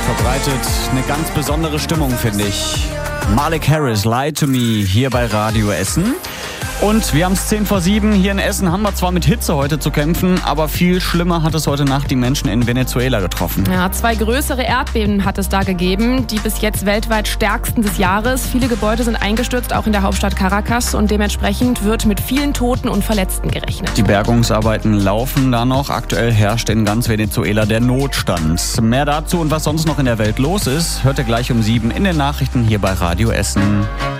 verbreitet eine ganz besondere Stimmung, finde ich. Malik Harris, Lie to Me, hier bei Radio Essen. Und wir haben es 6:50. Hier in Essen haben wir zwar mit Hitze heute zu kämpfen, aber viel schlimmer hat es heute Nacht die Menschen in Venezuela getroffen. Ja, 2 größere Erdbeben hat es da gegeben, die bis jetzt weltweit stärksten des Jahres. Viele Gebäude sind eingestürzt, auch in der Hauptstadt Caracas, und dementsprechend wird mit vielen Toten und Verletzten gerechnet. Die Bergungsarbeiten laufen da noch. Aktuell herrscht in ganz Venezuela der Notstand. Mehr dazu und was sonst noch in der Welt los ist, hört ihr gleich um 7 in den Nachrichten hier bei Radio Essen.